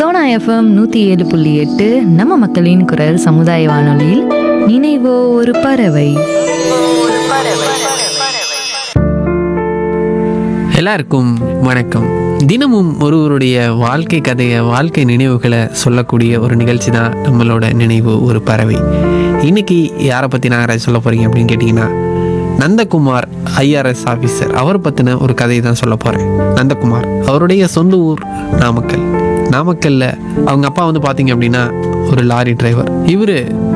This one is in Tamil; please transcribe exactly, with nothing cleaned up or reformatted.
சோனா எஃப்எம் நூற்றி ஏழு புள்ளி எட்டு நம்ம மக்களின் குரல் சமுதாய வானொலியில் நினைவோ ஒரு பறவை. எல்லாருக்கும் வணக்கம். தினமும் ஒருவருடைய வாழ்க்கை கதையை, வாழ்க்கை நினைவுகளை சொல்லக்கூடிய ஒரு நிகழ்ச்சி தான் நம்மளோட நினைவு ஒரு பறவை. இன்னைக்கு யாரை பற்றி நாகராஜ் சொல்ல போகிறீங்க அப்படின்னு கேட்டிங்கன்னா, நந்தகுமார் ஐஆர்எஸ் ஆஃபீஸர் அவர் பற்றின ஒரு கதையை தான் சொல்ல போகிறேன். நந்தகுமார் அவருடைய சொந்த ஊர் நாமக்கல். நாமக்கல்லில் அவங்க அப்பா வந்து பார்த்தீங்க அப்படின்னா ஒரு லாரி டிரைவர். இவர்